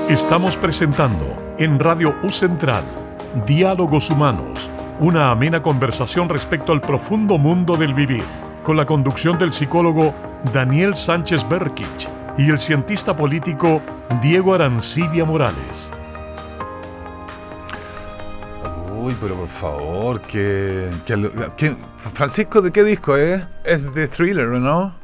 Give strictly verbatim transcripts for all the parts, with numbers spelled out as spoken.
Estamos presentando en Radio U Central Diálogos Humanos, una amena conversación respecto al profundo mundo del vivir, con la conducción del psicólogo Daniel Sánchez Berkich y el cientista político Diego Arancibia Morales. Uy, pero por favor, que, que, que Francisco, ¿de qué disco es? Es de Thriller, ¿no?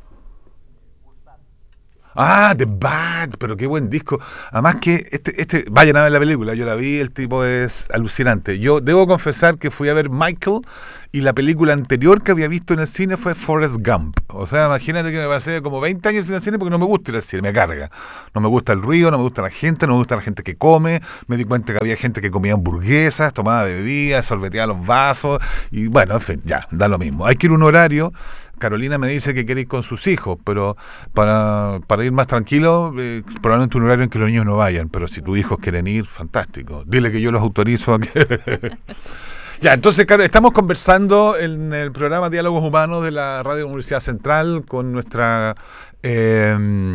Ah, The Bad, pero qué buen disco. Además que este, este, vayan a ver la película, yo la vi, el tipo es alucinante. Yo debo confesar que fui a ver Michael y la película anterior que había visto en el cine fue Forrest Gump. O sea, imagínate que me pasé como veinte años en el cine porque no me gusta ir al cine, me carga. No me gusta el ruido, no me gusta la gente, no me gusta la gente que come. Me di cuenta que había gente que comía hamburguesas, tomaba bebidas, sorbeteaba los vasos y bueno, en fin, ya, da lo mismo. Hay que ir a un horario. Carolina me dice que quiere ir con sus hijos, pero para, para ir más tranquilo, eh, probablemente un horario en que los niños no vayan, pero si tus hijos quieren ir, fantástico. Dile que yo los autorizo a que... Ya, entonces, claro, estamos conversando en el programa Diálogos Humanos de la Radio Universidad Central con nuestra eh,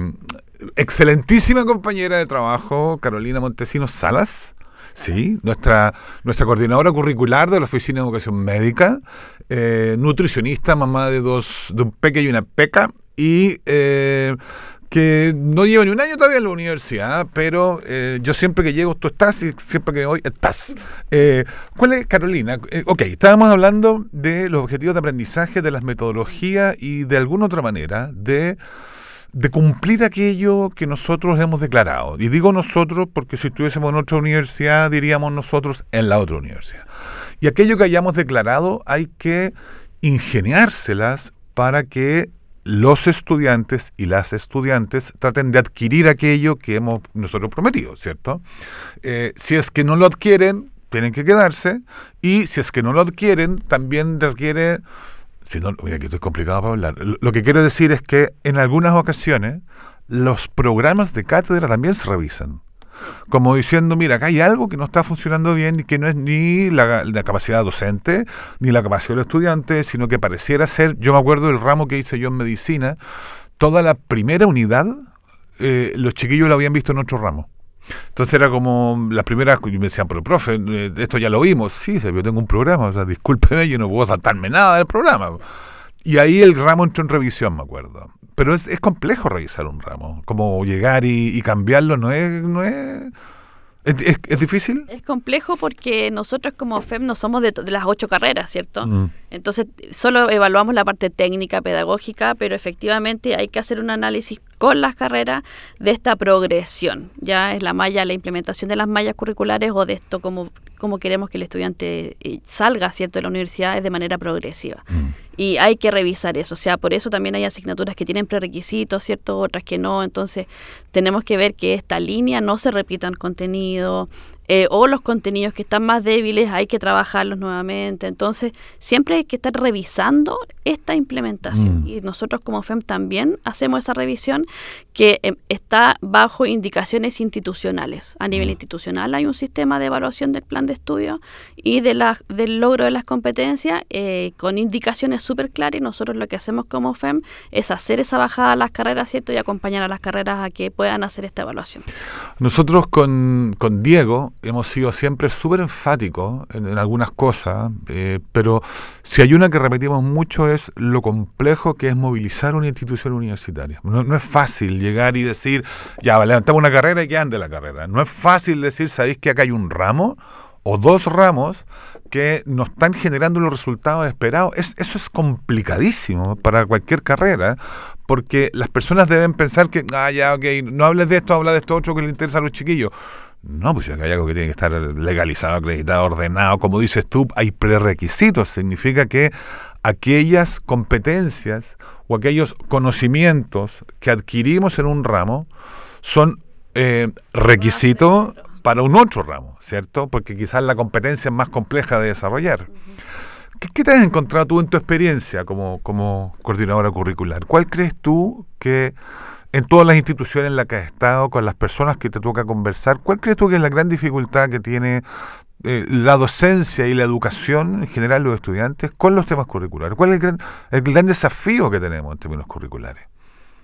excelentísima compañera de trabajo, Carolina Montesinos Salas. Sí, nuestra, nuestra coordinadora curricular de la Oficina de Educación Médica, eh, nutricionista, mamá de dos, de un peque y una peca, y eh, que no lleva ni un año todavía en la universidad, pero eh, yo siempre que llego tú estás y siempre que voy estás. Eh, ¿Cuál es, Carolina? Eh, ok, estábamos hablando de los objetivos de aprendizaje, de las metodologías y de alguna otra manera de... de cumplir aquello que nosotros hemos declarado. Y digo nosotros porque si estuviésemos en otra universidad, diríamos nosotros en la otra universidad. Y aquello que hayamos declarado hay que ingeniárselas para que los estudiantes y las estudiantes traten de adquirir aquello que hemos nosotros prometido, ¿cierto? Eh, si es que no lo adquieren, tienen que quedarse, y si es que no lo adquieren, también requiere... Si no, mira que esto es complicado para hablar. Lo que quiero decir es que en algunas ocasiones los programas de cátedra también se revisan. Como diciendo, mira, acá hay algo que no está funcionando bien y que no es ni la, la capacidad docente, ni la capacidad del estudiante, sino que pareciera ser, yo me acuerdo del ramo que hice yo en medicina, toda la primera unidad, eh, los chiquillos la habían visto en otro ramo. Entonces era como las primeras, y me decían, pero profe, esto ya lo vimos. Sí, yo tengo un programa, o sea, discúlpeme, yo no puedo saltarme nada del programa. Y ahí el ramo entró en revisión, me acuerdo. Pero es, es complejo revisar un ramo, como llegar y, y cambiarlo no es... no es ¿Es, es, ¿Es difícil? Es complejo porque nosotros como F E M no somos de, de las ocho carreras, ¿cierto? Mm. Entonces solo evaluamos la parte técnica, pedagógica, pero efectivamente hay que hacer un análisis con las carreras de esta progresión. Ya es la malla, la implementación de las mallas curriculares o de esto como, como queremos que el estudiante eh, salga, ¿cierto?, de la universidad es de manera progresiva. Mm. Y hay que revisar eso, o sea, por eso también hay asignaturas que tienen prerequisitos, ¿cierto?, otras que no, entonces tenemos que ver que esta línea no se repitan contenido, eh, o los contenidos que están más débiles hay que trabajarlos nuevamente, entonces siempre hay que estar revisando esta implementación, mm. y nosotros como F E M también hacemos esa revisión que eh, está bajo indicaciones institucionales. A nivel mm. institucional hay un sistema de evaluación del plan de estudio y de la, del logro de las competencias eh, con indicaciones súper claras, y nosotros lo que hacemos como F E M es hacer esa bajada a las carreras, ¿cierto?, y acompañar a las carreras a que puedan hacer esta evaluación. Nosotros con, con Diego hemos sido siempre súper enfáticos en, en algunas cosas, eh, pero si hay una que repetimos mucho es lo complejo que es movilizar una institución universitaria. No, no es fácil llegar y decir, ya, levantamos una carrera y que ande la carrera. No es fácil decir, ¿sabéis que acá hay un ramo o dos ramos que no están generando los resultados esperados? Es, eso es complicadísimo para cualquier carrera, porque las personas deben pensar que, ah, ya, ok, no hables de esto, habla de esto otro que le interesa a los chiquillos. No, pues acá hay algo que tiene que estar legalizado, acreditado, ordenado. Como dices tú, hay prerequisitos. Significa que aquellas competencias o aquellos conocimientos que adquirimos en un ramo son eh, requisitos para un otro ramo, ¿cierto? Porque quizás la competencia es más compleja de desarrollar. Uh-huh. ¿Qué, ¿Qué te has encontrado tú en tu experiencia como, como coordinadora curricular? ¿Cuál crees tú que en todas las instituciones en las que has estado, con las personas que te toca conversar, cuál crees tú que es la gran dificultad que tiene eh, la docencia y la educación en general, los estudiantes, con los temas curriculares? ¿Cuál es el gran, el gran desafío que tenemos en términos curriculares?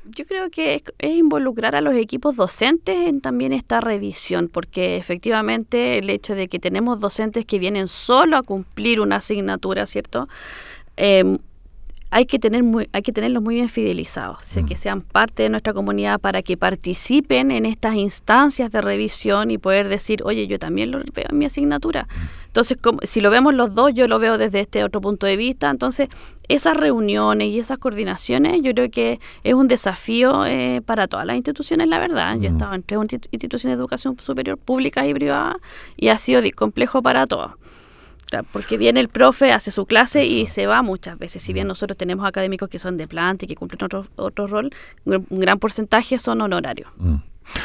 Yo creo que es, es involucrar a los equipos docentes en también esta revisión, porque efectivamente el hecho de que tenemos docentes que vienen solo a cumplir una asignatura, ¿cierto? Eh, hay que tener muy, hay que tenerlos muy bien fidelizados, o sea, mm. que sean parte de nuestra comunidad para que participen en estas instancias de revisión y poder decir, oye, yo también lo veo en mi asignatura. Entonces, como, si lo vemos los dos, yo lo veo desde este otro punto de vista. Entonces, esas reuniones y esas coordinaciones, yo creo que es un desafío eh, para todas las instituciones, la verdad. Mm. Yo he estado en tres instituciones de educación superior, públicas y privadas, y ha sido complejo para todos. Porque viene el profe, hace su clase Eso. y se va muchas veces. Si bien nosotros tenemos académicos que son de planta y que cumplen otro, otro rol, un gran porcentaje son honorarios. Mm.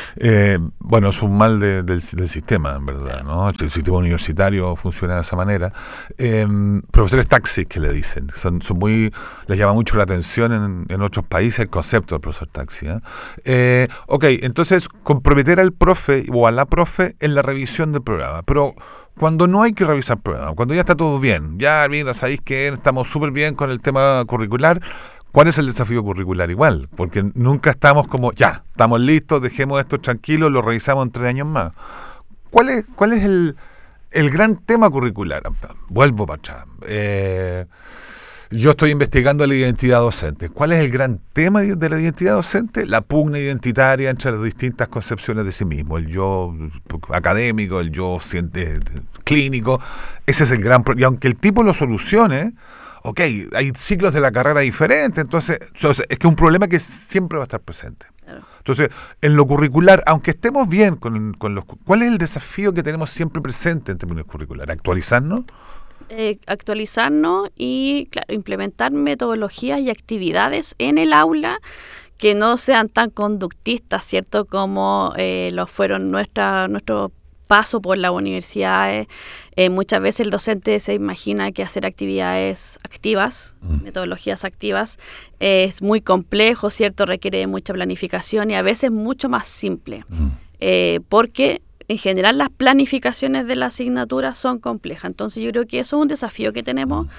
Eh, bueno, es un mal de, del, del sistema, en verdad, ¿no? El sistema universitario funciona de esa manera. Eh, profesores taxis, que le dicen, son, son muy, les llama mucho la atención en, en otros países el concepto del profesor taxi. ¿eh? Eh, ok, entonces comprometer al profe o a la profe en la revisión del programa, pero cuando no hay que revisar el programa, cuando ya está todo bien, ya mira, sabéis que estamos súper bien con el tema curricular. ¿Cuál es el desafío curricular igual? Porque nunca estamos como, ya, estamos listos, dejemos esto tranquilo, lo revisamos en tres años más. ¿Cuál es, cuál es el, el gran tema curricular? Vuelvo para atrás. Eh, yo estoy investigando la identidad docente. ¿Cuál es el gran tema de la identidad docente? La pugna identitaria entre las distintas concepciones de sí mismo. El yo académico, el yo ciente, clínico. Ese es el gran problema. Y aunque el tipo lo solucione, ok, hay ciclos de la carrera diferentes, entonces, entonces es que es un problema que siempre va a estar presente. Claro. Entonces, en lo curricular, aunque estemos bien con, con los... ¿Cuál es el desafío que tenemos siempre presente en términos curriculares? ¿Actualizarnos? Eh, actualizarnos y, claro, implementar metodologías y actividades en el aula que no sean tan conductistas, ¿cierto?, como eh, lo fueron nuestra, nuestros paso por las universidades. Eh, muchas veces el docente se imagina que hacer actividades activas, mm. metodologías activas, eh, es muy complejo, ¿cierto? Requiere mucha planificación y a veces mucho más simple. Mm. Eh, porque en general las planificaciones de la asignatura son complejas. Entonces yo creo que eso es un desafío que tenemos,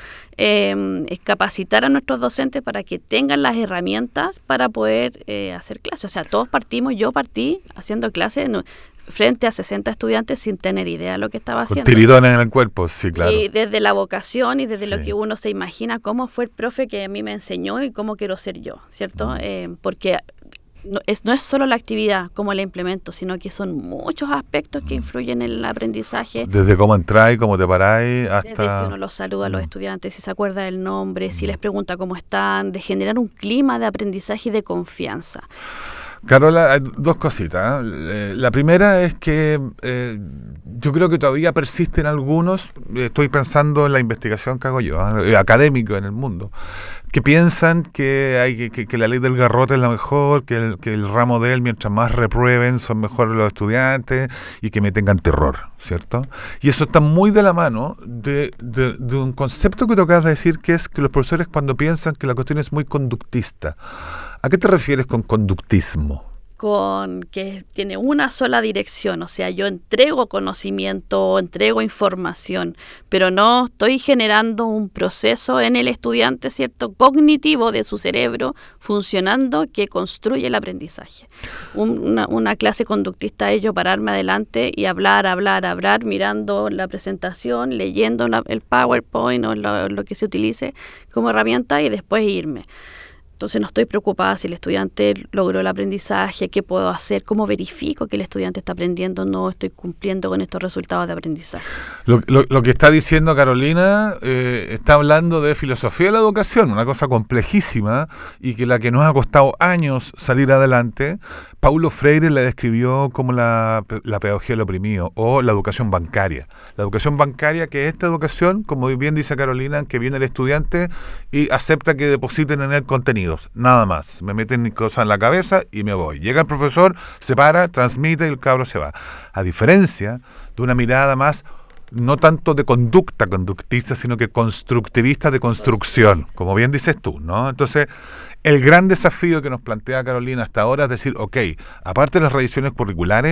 eh, es capacitar a nuestros docentes para que tengan las herramientas para poder eh, hacer clases. O sea, todos partimos, yo partí haciendo clases no, frente a sesenta estudiantes sin tener idea de lo que estaba haciendo. Con tiridones en el cuerpo, sí, claro. Y desde la vocación y desde sí. lo que uno se imagina, cómo fue el profe que a mí me enseñó y cómo quiero ser yo, ¿cierto? Mm. Eh, porque... No es, no es solo la actividad, como la implemento, sino que son muchos aspectos que influyen en el aprendizaje. Desde cómo entráis, cómo te paráis, hasta... Desde si uno los saluda a los estudiantes, si se acuerda del nombre, si les pregunta cómo están, de generar un clima de aprendizaje y de confianza. Carola, hay dos cositas. ¿eh? La primera es que eh, yo creo que todavía persisten algunos, estoy pensando en la investigación que hago yo, ¿eh? académico en el mundo, que piensan que hay que, que la ley del garrote es la mejor, que el, que el ramo de él, mientras más reprueben, son mejores los estudiantes y que me tengan terror, ¿cierto? Y eso está muy de la mano de, de, de un concepto que tú acabas de decir, que es que los profesores cuando piensan que la cuestión es muy conductista. ¿A qué te refieres con conductismo? Con que tiene una sola dirección, o sea, yo entrego conocimiento, entrego información, pero no estoy generando un proceso en el estudiante, ¿cierto?, cognitivo de su cerebro funcionando que construye el aprendizaje. Un, una, una clase conductista es yo pararme adelante y hablar, hablar, hablar, mirando la presentación, leyendo la, el PowerPoint o lo, lo que se utilice como herramienta y después irme. Entonces no estoy preocupada si el estudiante logró el aprendizaje, qué puedo hacer, cómo verifico que el estudiante está aprendiendo, no estoy cumpliendo con estos resultados de aprendizaje. Lo, lo, lo que está diciendo Carolina eh, está hablando de filosofía de la educación, una cosa complejísima y que la que nos ha costado años salir adelante. Paulo Freire la describió como la, la pedagogía del oprimido o la educación bancaria. La educación bancaria, que es esta educación, como bien dice Carolina, que viene el estudiante y acepta que depositen en él contenido. Nada más, me meten cosas en la cabeza y me voy. Llega el profesor, se para, transmite y el cabro se va. A diferencia de una mirada más, no tanto de conducta conductista, sino que constructivista de construcción, como bien dices tú, ¿no? Entonces, el gran desafío que nos plantea Carolina hasta ahora es decir, ok, aparte de las revisiones curriculares,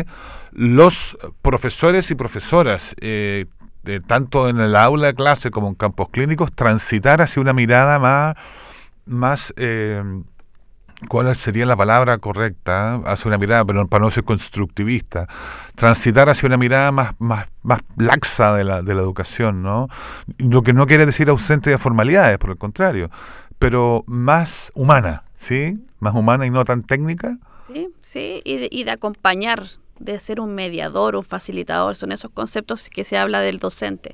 los profesores y profesoras, eh, de, tanto en el aula de clase como en campos clínicos, transitar hacia una mirada más... más eh, ¿cuál sería la palabra correcta? Hacia una mirada, pero para no ser constructivista, transitar hacia una mirada más, más, más laxa de la, de la educación, ¿no? Lo que no quiere decir ausente de formalidades, por el contrario, pero más humana, ¿sí? Más humana y no tan técnica. Sí, sí, y de, y de acompañar, de ser un mediador, un facilitador, son esos conceptos que se habla del docente.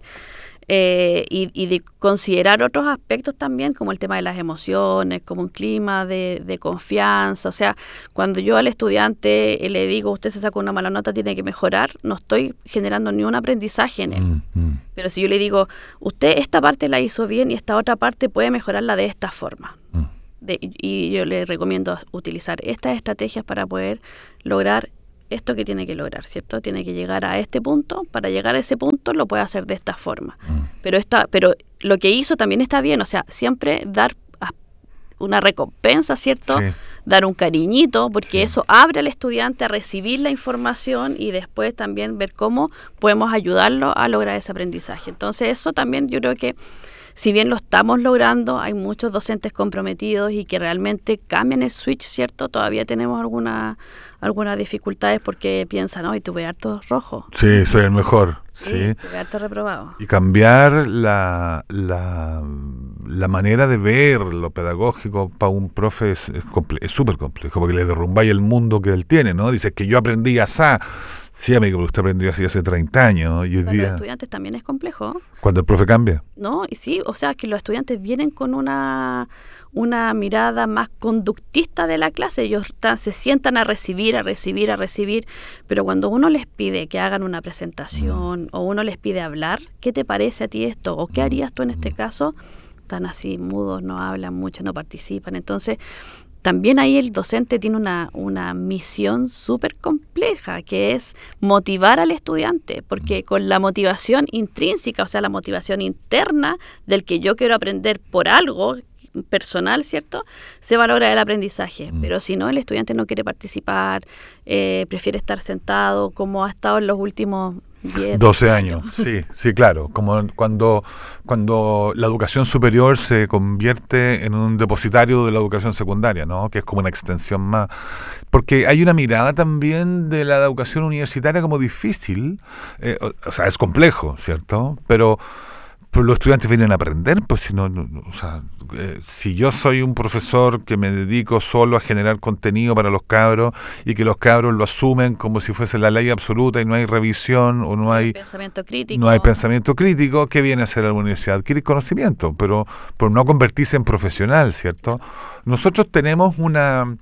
Eh, y, y de considerar otros aspectos también, como el tema de las emociones, como un clima de, de confianza. O sea, cuando yo al estudiante le digo, usted se sacó una mala nota, tiene que mejorar, no estoy generando ni un aprendizaje en él. Mm, mm. Pero si yo le digo, usted esta parte la hizo bien y esta otra parte puede mejorarla de esta forma. Mm. De, y yo le recomiendo utilizar estas estrategias para poder lograr esto que tiene que lograr, ¿cierto? Tiene que llegar a este punto. Para llegar a ese punto lo puede hacer de esta forma. Mm. Pero esta, pero lo que hizo también está bien. O sea, siempre dar una recompensa, ¿cierto? Sí. Dar un cariñito, porque sí. Eso abre al estudiante a recibir la información y después también ver cómo podemos ayudarlo a lograr ese aprendizaje. Entonces eso también yo creo que, si bien lo estamos logrando, hay muchos docentes comprometidos y que realmente cambian el switch, ¿cierto? Todavía tenemos alguna, algunas dificultades porque piensan, hoy tuve harto rojo. Sí, soy el mejor. Sí, sí. Tuve harto reprobado. Y cambiar la, la, la manera de ver lo pedagógico para un profe es súper complejo, porque le derrumbáis el mundo que él tiene, ¿no? Dices que yo aprendí asá. Sí, amigo, pero usted aprendió así hace treinta años. Y hoy Para día, los estudiantes también es complejo. Cuando el profe cambia. No, y sí, o sea, que los estudiantes vienen con una, una mirada más conductista de la clase. Ellos están, se sientan a recibir, a recibir, a recibir. Pero cuando uno les pide que hagan una presentación mm. o uno les pide hablar, ¿qué te parece a ti esto? ¿O qué harías tú en este caso? Están así mudos, no hablan mucho, no participan. Entonces, también ahí el docente tiene una, una misión súper compleja, que es motivar al estudiante, porque con la motivación intrínseca, o sea, la motivación interna del que yo quiero aprender por algo personal, ¿cierto?, se va a lograr el aprendizaje. Pero si no, el estudiante no quiere participar, eh, prefiere estar sentado, como ha estado en los últimos diez, doce años. Sí, sí, claro. Como cuando, cuando la educación superior se convierte en un depositario de la educación secundaria, ¿no? Que es como una extensión más. Porque hay una mirada también de la educación universitaria como difícil. Eh, o, o sea, es complejo, ¿cierto? Pero... Pero los estudiantes vienen a aprender, pues si no, no o sea, eh, si yo soy un profesor que me dedico solo a generar contenido para los cabros y que los cabros lo asumen como si fuese la ley absoluta y no hay revisión o no hay pensamiento crítico, no hay pensamiento crítico, ¿qué viene a hacer a la universidad? Adquirir conocimiento, pero por no convertirse en profesional, ¿cierto? Nosotros tenemos una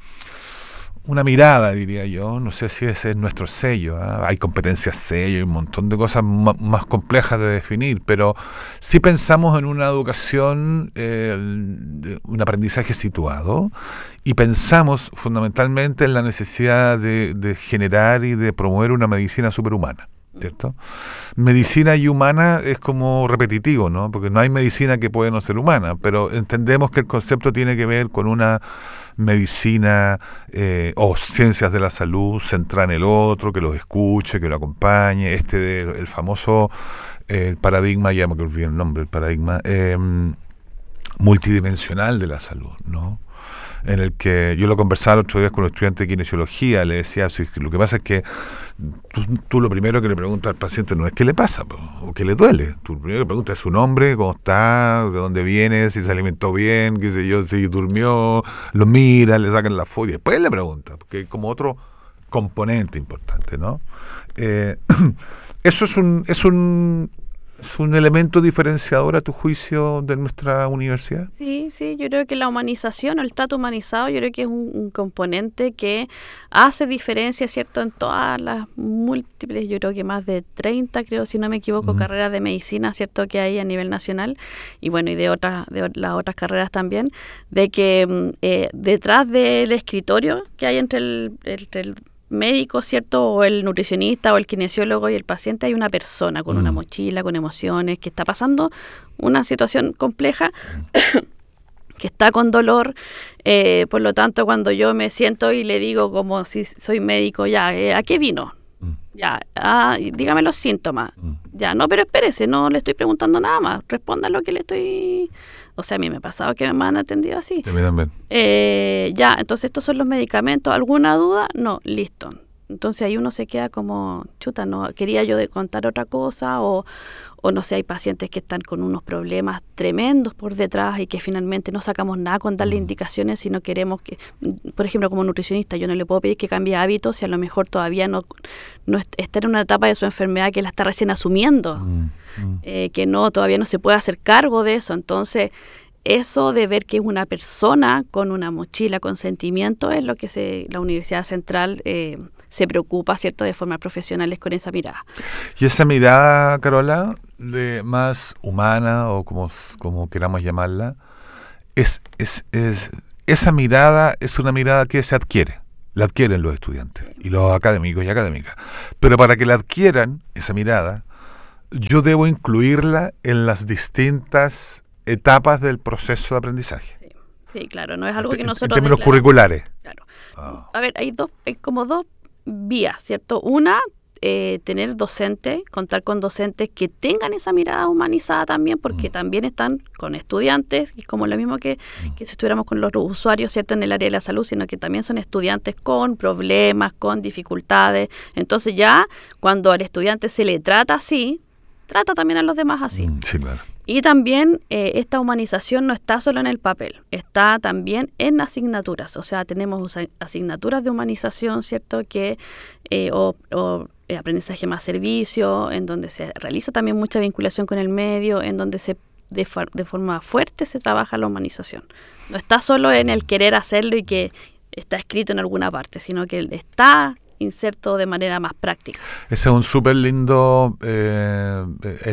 una mirada, diría yo, no sé si ese es nuestro sello, ¿eh? Hay competencias sello y un montón de cosas m- más complejas de definir, pero sí pensamos en una educación, eh, un aprendizaje situado, y pensamos fundamentalmente en la necesidad de, de generar y de promover una medicina superhumana, ¿cierto? Medicina y humana es como repetitivo, ¿no? Porque no hay medicina que pueda no ser humana, pero entendemos que el concepto tiene que ver con una medicina eh, o ciencias de la salud centrada en el otro, que los escuche, que lo acompañe, este de, el famoso eh, el paradigma, ya me olvidé el nombre, el paradigma eh, multidimensional de la salud, ¿no? En el que yo lo conversaba el otro día con un estudiante de kinesiología, le decía, sí, lo que pasa es que tú, tú lo primero que le preguntas al paciente no es qué le pasa po, o qué le duele, tú lo primero que preguntas es su nombre, cómo está, de dónde viene, si se alimentó bien, qué sé yo, si durmió, lo mira, le sacan la foto y después le pregunta, porque es como otro componente importante, ¿no? Eh, eso es un, es un ¿Es un elemento diferenciador a tu juicio de nuestra universidad? Sí, sí, yo creo que la humanización, el trato humanizado, yo creo que es un, un componente que hace diferencia, ¿cierto?, en todas las múltiples, yo creo que más de treinta, creo, si no me equivoco, mm. carreras de medicina, ¿cierto?, que hay a nivel nacional, y bueno, y de otras, de las otras carreras también, de que eh, detrás del escritorio que hay entre el, entre el médico, ¿cierto?, o el nutricionista o el kinesiólogo y el paciente, hay una persona con mm. una mochila, con emociones, que está pasando una situación compleja, que está con dolor, eh, por lo tanto, cuando yo me siento y le digo como si soy médico, ya, eh, ¿a qué vino? Mm. Ya, ah, dígame los síntomas. Mm. Ya, no, pero espérese, no le estoy preguntando nada más, responda lo que le estoy... O sea, a mí me ha pasado que me han atendido así. A mí también. Eh, ya, entonces estos son los medicamentos. ¿Alguna duda? No, listo. Entonces ahí uno se queda como, chuta, no quería yo de contar otra cosa, o, o no sé, hay pacientes que están con unos problemas tremendos por detrás y que finalmente no sacamos nada con darle mm. indicaciones, sino queremos que, por ejemplo, como nutricionista, yo no le puedo pedir que cambie hábitos si a lo mejor todavía no, no está en una etapa de su enfermedad que la está recién asumiendo, mm. Mm. Eh, que no todavía no se puede hacer cargo de eso. Entonces, eso de ver que es una persona con una mochila, con sentimiento, es lo que se, la Universidad Central eh, se preocupa, ¿cierto?, de formar profesionales con esa mirada. Y esa mirada, Carola, de más humana, o como, como queramos llamarla, es, es, es esa mirada es una mirada que se adquiere, la adquieren los estudiantes sí. y los académicos y académicas. Pero para que la adquieran, esa mirada, yo debo incluirla en las distintas etapas del proceso de aprendizaje. Sí, sí, claro, no es algo que nosotros... En términos curriculares. Claro. Ah. A ver, hay dos, hay como dos vías, ¿cierto? Una, eh, tener docentes, contar con docentes que tengan esa mirada humanizada también, porque mm. también están con estudiantes, y como lo mismo que, mm. que si estuviéramos con los usuarios, ¿cierto?, en el área de la salud, sino que también son estudiantes con problemas, con dificultades. Entonces ya, cuando al estudiante se le trata así, trata también a los demás así. Mm, sí, claro. Y también eh, esta humanización no está solo en el papel, está también en asignaturas. O sea, tenemos asignaturas de humanización, ¿cierto?, que eh, o, o eh, aprendizaje más servicio, en donde se realiza también mucha vinculación con el medio, en donde se de, de forma fuerte se trabaja la humanización. No está solo en el querer hacerlo y que está escrito en alguna parte, sino que está inserto de manera más práctica. Ese es un súper lindo eh,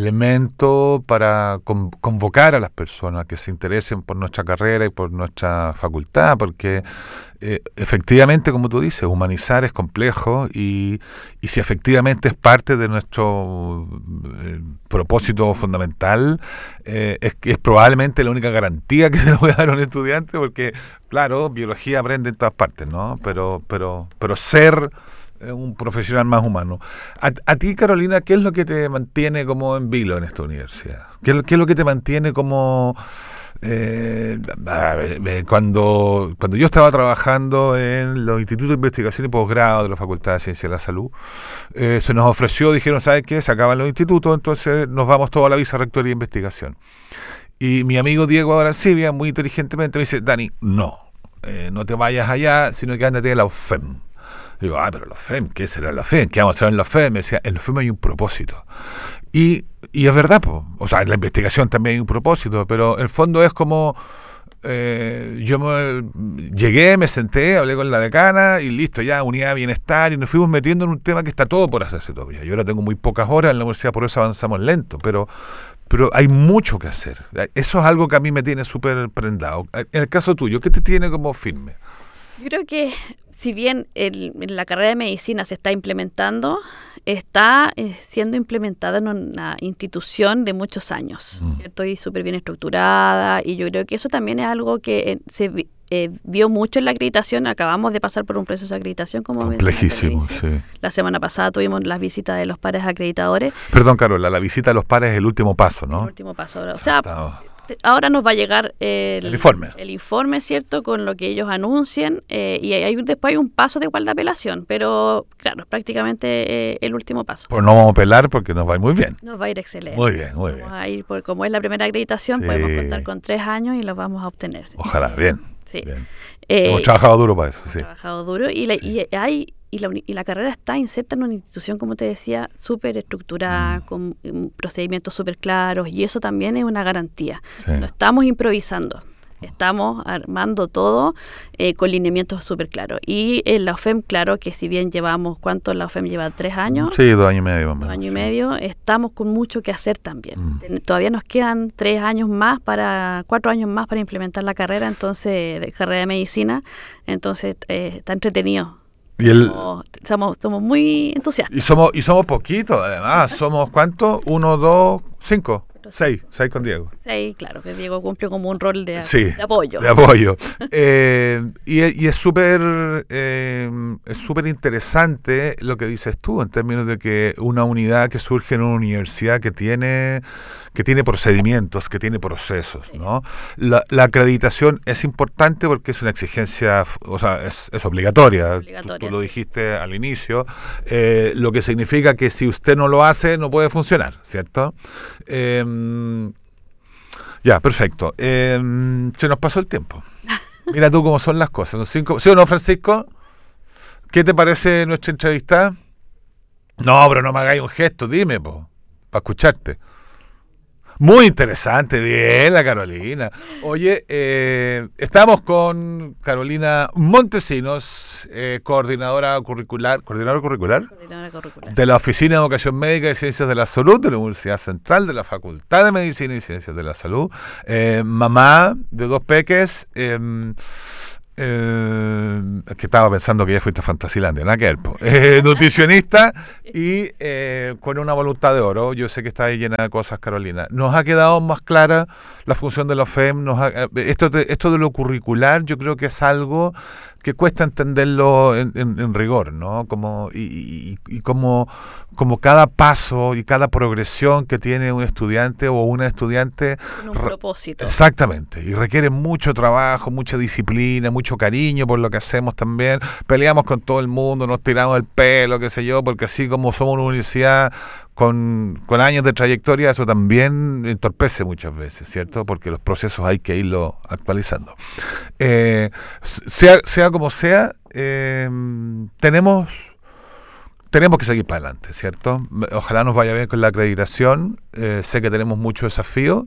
elemento para con, convocar a las personas que se interesen por nuestra carrera y por nuestra facultad, porque eh, efectivamente, como tú dices, humanizar es complejo y, y si efectivamente es parte de nuestro eh, propósito fundamental, eh, es, es probablemente la única garantía que se le puede dar a un estudiante, porque claro, biología aprende en todas partes, ¿no? Pero, pero, pero ser un profesional más humano. A, a ti, Carolina, ¿qué es lo que te mantiene como en vilo en esta universidad? ¿Qué es lo, qué es lo que te mantiene como... Eh, cuando, cuando yo estaba trabajando en los institutos de investigación y posgrado de la Facultad de Ciencias de la Salud, eh, se nos ofreció, dijeron, ¿sabes qué? Se acaban los institutos, entonces nos vamos todos a la vicerrectoría de investigación. Y mi amigo Diego Arancibia, muy inteligentemente, me dice, Dani, no, eh, no te vayas allá, sino que ándate a la U F E M. Digo, ah, pero la U F E M, ¿qué será la U F E M? ¿Qué vamos a hacer en la U F E M? Me decía, en la U F E M hay un propósito. Y, y es verdad, po. O sea, en la investigación también hay un propósito, pero el fondo es como, eh, yo me, llegué, me senté, hablé con la decana y listo, ya, unidad de bienestar, y nos fuimos metiendo en un tema que está todo por hacerse todavía. Yo ahora tengo muy pocas horas en la universidad, por eso avanzamos lento, pero... Pero hay mucho que hacer. Eso es algo que a mí me tiene súper prendado. En el caso tuyo, ¿qué te tiene como firme? Yo creo que si bien el, la carrera de medicina se está implementando, está eh, siendo implementada en una institución de muchos años, mm. ¿cierto? Y súper bien estructurada. Y yo creo que eso también es algo que eh, se eh, vio mucho en la acreditación. Acabamos de pasar por un proceso de acreditación, como complejísimo, sí. La semana pasada tuvimos las visitas de los pares acreditadores. Perdón, Carola, la visita de los pares es el último paso, ¿no? El último paso. O sea, ahora nos va a llegar el, el informe, el informe, ¿cierto?, con lo que ellos anuncien, eh, y hay, después hay un paso de igual de apelación, pero claro, es prácticamente eh, el último paso. Pues no vamos a apelar porque nos va a ir muy bien. Nos va a ir excelente. Muy bien, muy vamos bien. Vamos a ir, por, como es la primera acreditación, sí. podemos contar con tres años y los vamos a obtener. Ojalá, bien. Sí. Bien. Eh, hemos trabajado duro para eso, sí. Hemos trabajado duro y, la, sí. y hay... Y la, y la carrera está inserta en una institución, como te decía, súper estructurada, mm. con um, procedimientos súper claros, y eso también es una garantía. Sí. No estamos improvisando, estamos armando todo eh, con lineamientos súper claros. Y en la U F E M, claro que si bien llevamos, ¿cuánto la U F E M lleva? ¿Tres años? Sí, dos años y medio. Dos años sí. y medio, estamos con mucho que hacer también. Mm. Todavía nos quedan tres años más, para cuatro años más para implementar la carrera, entonces, de carrera de medicina, entonces eh, está entretenido. Y el, somos, somos muy entusiastas. Y somos, y somos poquitos, además. ¿Somos cuántos? Uno, dos, cinco, seis. Seis con Diego. Sí, claro, que Diego cumple como un rol de, sí, de apoyo. De apoyo. eh, y, y es súper eh, es súper interesante lo que dices tú, en términos de que una unidad que surge en una universidad que tiene, que tiene procedimientos, que tiene procesos, sí. ¿no? La, la acreditación es importante porque es una exigencia, o sea, es, es obligatoria. obligatoria. Tú, tú lo dijiste al inicio, eh, lo que significa que si usted no lo hace, no puede funcionar, ¿cierto? Eh, Ya, perfecto. Eh, se nos pasó el tiempo. Mira tú cómo son las cosas. Son cinco... ¿Sí o no, Francisco? ¿Qué te parece nuestra entrevista? No, pero no me hagáis un gesto, dime, po, para escucharte. Muy interesante, bien la Carolina. Oye, eh, estamos con Carolina Montesinos, eh, coordinadora curricular, coordinadora curricular, coordinadora curricular de la Oficina de Educación Médica y Ciencias de la Salud de la Universidad Central, de la Facultad de Medicina y Ciencias de la Salud, eh, mamá de dos peques. Eh, Eh, que estaba pensando que ya fuiste a Fantasilandia, nada que ver, eh, nutricionista y eh, con una voluntad de oro. Yo sé que está ahí llena de cosas, Carolina. Nos ha quedado más clara la función de la F E M. Nos ha, esto, de, esto de lo curricular, yo creo que es algo que cuesta entenderlo en, en, en rigor, ¿no? Como, y y, y como, como cada paso y cada progresión que tiene un estudiante o una estudiante. Con un propósito. Exactamente. Y requiere mucho trabajo, mucha disciplina, mucho cariño por lo que hacemos también. Peleamos con todo el mundo, nos tiramos el pelo, qué sé yo, porque así como somos una universidad con, con años de trayectoria, eso también entorpece muchas veces, ¿cierto? Porque los procesos hay que irlo actualizando. Eh, sea, sea como sea, eh, tenemos... Tenemos que seguir para adelante, ¿cierto? Ojalá nos vaya bien con la acreditación. Eh, sé que tenemos mucho desafío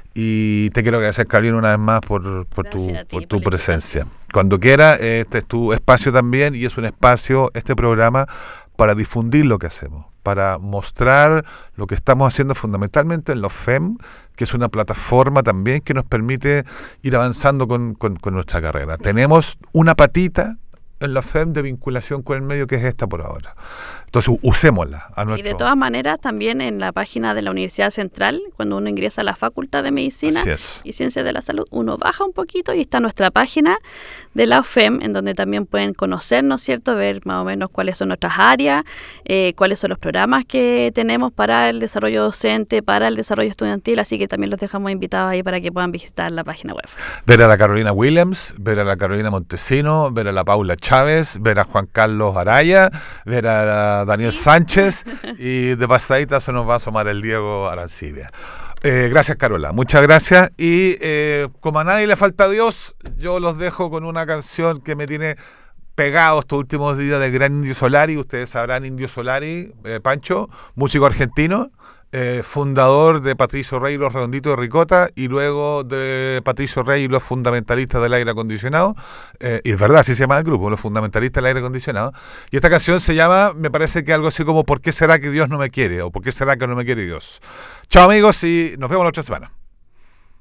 y te quiero agradecer, Carolina, una vez más por, por tu, ti, por tu por presencia. Cuando quiera, este es tu espacio también y es un espacio, este programa, para difundir lo que hacemos, para mostrar lo que estamos haciendo fundamentalmente en los F E M, que es una plataforma también que nos permite ir avanzando con, con, con nuestra carrera. Sí. Tenemos una patita en la F E M de vinculación con el medio, que es esta por ahora. Entonces, usémosla a nuestro... Y de todas maneras, también en la página de la Universidad Central, cuando uno ingresa a la Facultad de Medicina y Ciencias de la Salud, uno baja un poquito y está nuestra página de la F E M, en donde también pueden conocernos, ¿cierto? Ver más o menos cuáles son nuestras áreas, eh, cuáles son los programas que tenemos para el desarrollo docente, para el desarrollo estudiantil, así que también los dejamos invitados ahí para que puedan visitar la página web. Ver a la Carolina Williams, ver a la Carolina Montesinos, ver a la Paula Chávez, ver a Juan Carlos Araya, ver a la Daniel Sánchez y de pasadita se nos va a asomar el Diego Arancibia. Eh, gracias, Carola, muchas gracias. Y eh, como a nadie le falta Dios, yo los dejo con una canción que me tiene pegado estos últimos días del gran Indio Solari. Ustedes sabrán Indio Solari, eh, Pancho, músico argentino, eh, fundador de Patricio Rey y los Redonditos de Ricota, y luego de Patricio Rey y los Fundamentalistas del Aire Acondicionado. Eh, y es verdad, así se llama el grupo, los Fundamentalistas del Aire Acondicionado. Y esta canción se llama, me parece que algo así como ¿por qué será que Dios no me quiere? O ¿por qué será que no me quiere Dios? Chao, amigos, y nos vemos la otra semana.